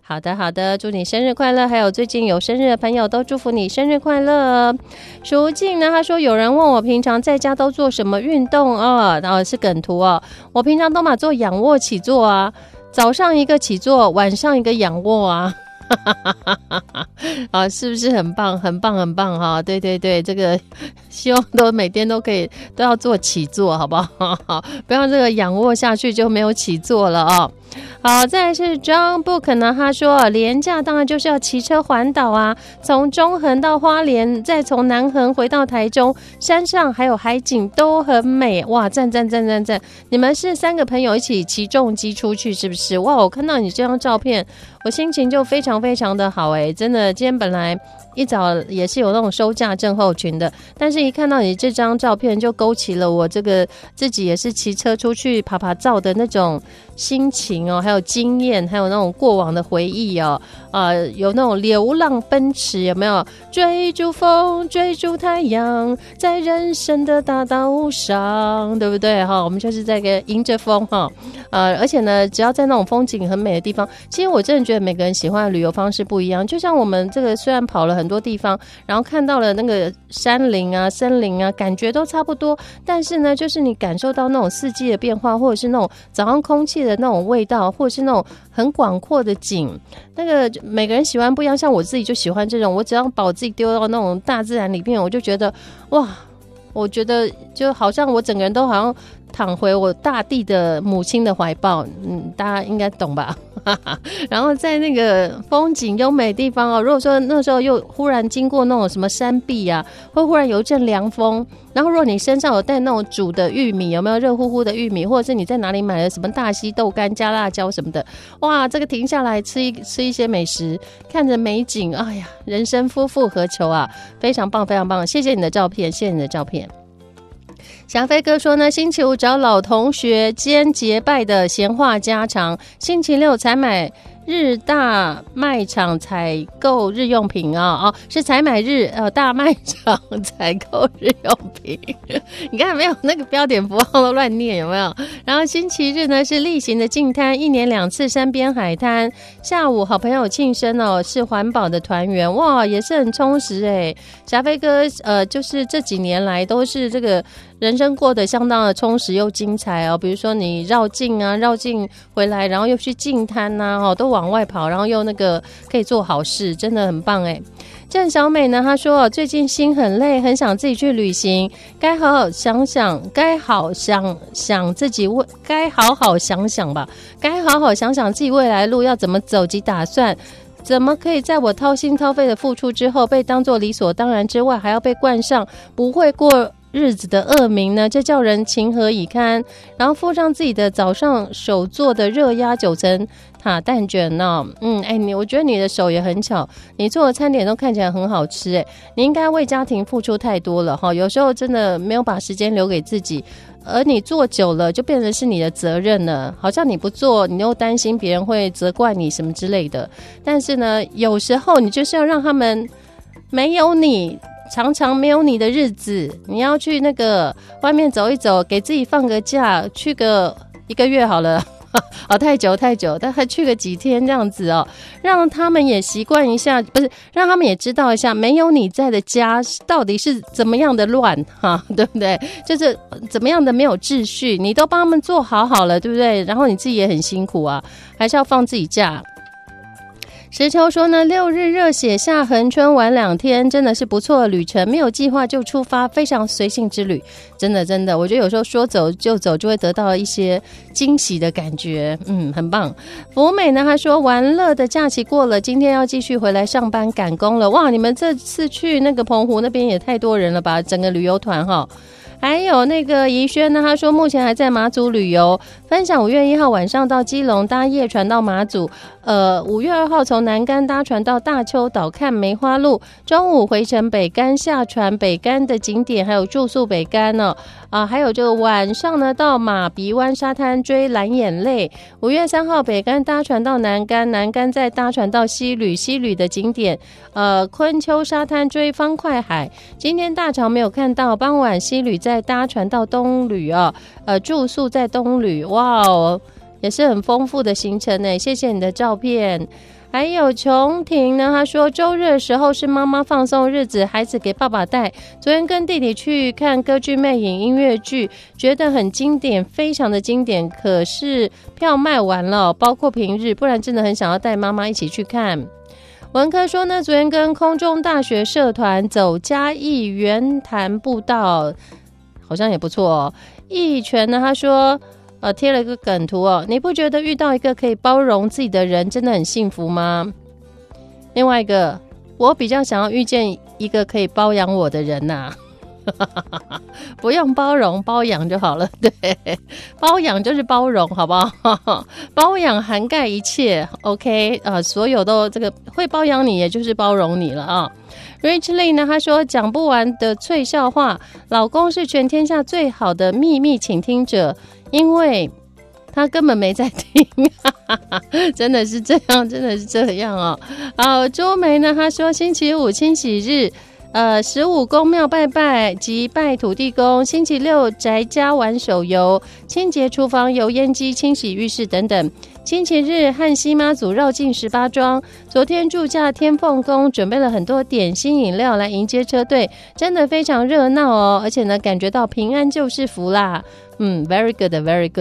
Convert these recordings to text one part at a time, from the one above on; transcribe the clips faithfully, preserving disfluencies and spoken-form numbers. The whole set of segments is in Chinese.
好的好的，祝你生日快乐，还有最近有生日的朋友都祝福你生日快乐。淑静呢，他说有人问我平常在家都做什么运动哦，然后是梗图哦，我平常都嘛做仰卧起坐啊，早上一个起坐，晚上一个仰卧啊。啊，是不是很棒很棒很棒哈？对对对，这个希望都每天都可以都要做起坐，好不好？不要这个仰卧下去就没有起坐了哦。好，再来是 John Book 呢，他说连假当然就是要骑车环岛啊，从中横到花莲，再从南横回到台中，山上还有海景都很美，哇，赞赞赞赞赞！你们是三个朋友一起骑重机出去是不是？哇，我看到你这张照片，我心情就非常非常的好哎，真的，今天本来一早也是有那种收假症候群的，但是一看到你这张照片就勾起了我这个自己也是骑车出去爬爬照的那种心情哦，还有经验，还有那种过往的回忆哦，呃，有那种流浪奔驰，有没有？追逐风，追逐太阳，在人生的大道上，对不对哈？我们就是在个迎着风哈，呃，而且呢，只要在那种风景很美的地方，其实我真的觉得每个人喜欢的旅游方式不一样。就像我们这个虽然跑了很多地方，然后看到了那个山林啊、森林啊，感觉都差不多，但是呢，就是你感受到那种四季的变化，或者是那种早上空气的那种味道，或者是那种很广阔的景，那个每个人喜欢不一样。像我自己就喜欢这种，我只要把我自己丢到那种大自然里面，我就觉得哇，我觉得就好像我整个人都好像躺回我大地的母亲的怀抱，嗯，大家应该懂吧？然后在那个风景优美的地方哦，如果说那时候又忽然经过那种什么山壁啊，会忽然有一阵凉风，然后如果你身上有带那种煮的玉米，有没有热乎乎的玉米，或者是你在哪里买了什么大溪豆干加辣椒什么的，哇，这个停下来吃一吃一些美食，看着美景，哎呀，人生夫复何求啊，非常棒非常棒，谢谢你的照片，谢谢你的照片。霞飞哥说呢，星期五找老同学兼结拜的闲话家常，星期六采买日大卖场采购日用品啊、哦，哦，是采买日呃大卖场采购日用品，你看没有那个标点符号都乱念有没有？然后星期日呢是例行的净滩，一年两次山边海滩，下午好朋友庆生哦，是环保的团圆，哇，也是很充实哎。霞飞哥呃，就是这几年来都是这个人生过得相当的充实又精彩哦，比如说你绕境啊，绕境回来，然后又去净滩呐，哦，都往外跑，然后又那个可以做好事，真的很棒哎。郑小美呢，她说最近心很累，很想自己去旅行，该好好想想，该好想想自己未，该好好想想吧，该好好想想自己未来路要怎么走及打算。怎么可以在我掏心掏肺的付出之后，被当作理所当然之外，还要被冠上不会过日子的恶名呢？这叫人情何以堪？然后附上自己的早上手做的热压九层塔蛋卷呢、哦？嗯，哎，你我觉得你的手也很巧，你做的餐点都看起来很好吃，哎，你应该为家庭付出太多了哈，有时候真的没有把时间留给自己。而你做久了就变成是你的责任了，好像你不做你又担心别人会责怪你什么之类的，但是呢有时候你就是要让他们没有你，常常没有你的日子，你要去那个外面走一走，给自己放个假，去个一个月好了哦，太久太久，但还去个几天这样子哦，让他们也习惯一下，不是让他们也知道一下，没有你在的家到底是怎么样的乱哈，对不对？就是怎么样的没有秩序，你都帮他们做好好了，对不对？然后你自己也很辛苦啊，还是要放自己假。石球说呢，六日热血下恒春玩两天，真的是不错的旅程，没有计划就出发，非常随性之旅，真的真的，我觉得有时候说走就走，就会得到一些惊喜的感觉，嗯，很棒。福美呢，他说玩乐的假期过了，今天要继续回来上班赶工了，哇，你们这次去那个澎湖那边也太多人了吧，整个旅游团哈。还有那个怡轩呢，他说目前还在马祖旅游，分享五月一号晚上到基隆搭夜船到马祖，呃，五月二号从南竿搭船到大丘岛看梅花鹿，中午回程北竿下船北竿的景点，还有住宿北竿哦，啊，还有就晚上呢到马鼻湾沙滩追蓝眼泪，五月三号北竿搭船到南竿，南竿再搭船到西吕，西吕的景点，呃，昆丘沙滩追方块海，今天大潮没有看到，傍晚西吕再搭船到东吕哦，呃，住宿在东吕，哇哦。 也是很丰富的行程呢，谢谢你的照片。还有琼婷呢，她说周日的时候是妈妈放松日子，孩子给爸爸带。昨天跟弟弟去看歌剧魅影音乐剧，觉得很经典，非常的经典。可是票卖完了，包括平日，不然真的很想要带妈妈一起去看。文科说呢，昨天跟空中大学社团走嘉义圆潭步道，好像也不错哦。义全呢，他说呃，贴了一个梗图哦，你不觉得遇到一个可以包容自己的人真的很幸福吗？另外一个，我比较想要遇见一个可以包养我的人呐、啊，不用包容，包养就好了。对，包养就是包容，好不好？包养涵盖一切 ，OK， 呃，所有都这个会包养你，也就是包容你了啊。Rich Lee 呢，他说讲不完的脆笑话，老公是全天下最好的秘密倾听者。因为他根本没在听，真的是这样，真的是这样哦。好，周梅呢，他说星期五清洗日，呃，十五公庙拜拜及拜土地公，星期六宅家玩手游，清洁厨房、油烟机、清洗浴室等等。星期日和西妈祖绕境十八庄，昨天驻驾天凤宫，准备了很多点心饮料来迎接车队，真的非常热闹哦，而且呢，感觉到平安就是福啦。嗯 ，very good, very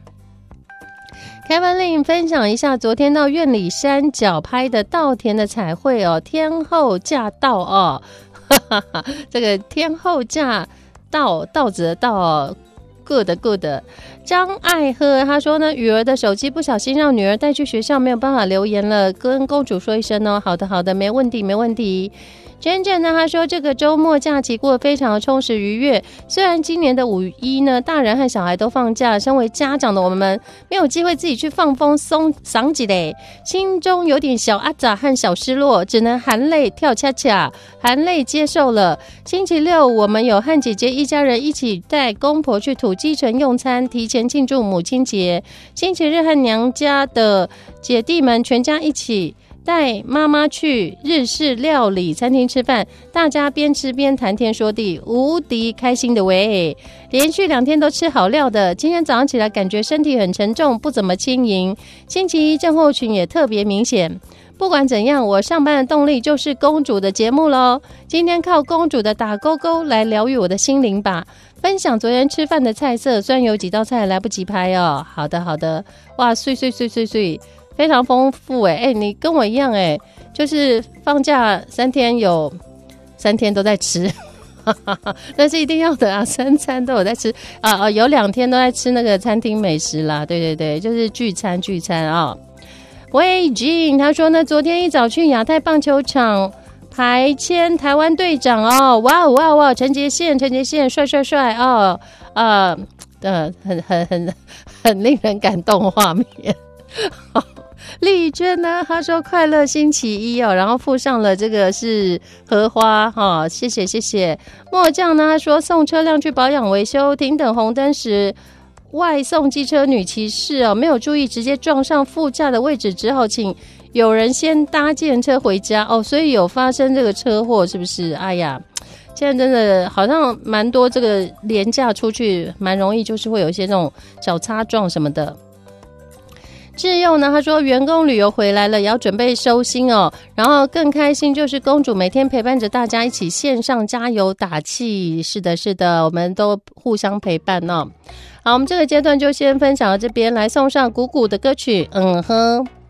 good。Kevin Lin 分享一下昨天到苑里山脚拍的稻田的彩绘哦，天后驾到哦，哈哈哈，这个天后驾到，稻子的稻哦。good good。 张爱喝他说呢，女儿的手机不小心让女儿带去学校，没有办法留言了，跟公主说一声哦。好的好的，没问题没问题。真正呢，他说这个周末假期过得非常的充实愉悦。虽然今年的五一呢，大人和小孩都放假，身为家长的我们没有机会自己去放风松赏几嘞，心中有点小阿杂和小失落，只能含泪跳恰恰，含泪接受了。星期六我们有和姐姐一家人一起带公婆去土鸡城用餐，提前庆祝母亲节。星期日和娘家的姐弟们全家一起带妈妈去日式料理餐厅吃饭，大家边吃边谈天说地，无敌开心的喂！连续两天都吃好料的，今天早上起来感觉身体很沉重，不怎么轻盈。星期一症候群也特别明显。不管怎样，我上班的动力就是公主的节目咯。今天靠公主的打勾勾来疗愈我的心灵吧。分享昨天吃饭的菜色，虽然有几道菜来不及拍哦。好的好的，哇，碎碎碎碎碎。非常丰富哎、欸欸、你跟我一样哎、欸，就是放假三天有三天都在吃，但是一定要的啊，三餐都有在吃啊啊，有两天都在吃那个餐厅美食啦，对对对，就是聚餐聚餐啊。喂 Jean 他说呢，昨天一早去亚太棒球场排签台湾队长哦，哇哇哇，陈杰宪陈杰宪帅帅帅哦，啊呃很很很很令人感动画面。丽娟呢，她说快乐星期一哦，然后附上了这个是荷花哈、哦，谢谢谢谢。末将呢，他说送车辆去保养维修，停等红灯时，外送机车女骑士哦没有注意，直接撞上副驾的位置，只好请有人先搭计程车回家哦，所以有发生这个车祸是不是？哎呀，现在真的好像蛮多这个廉价出去，蛮容易就是会有一些这种小擦撞什么的。智佑呢，他说员工旅游回来了，也要准备收心哦。然后更开心就是公主每天陪伴着大家一起线上加油打气。是的，是的，我们都互相陪伴哦。好，我们这个阶段就先分享到这边，来送上鼓鼓的歌曲。嗯哼。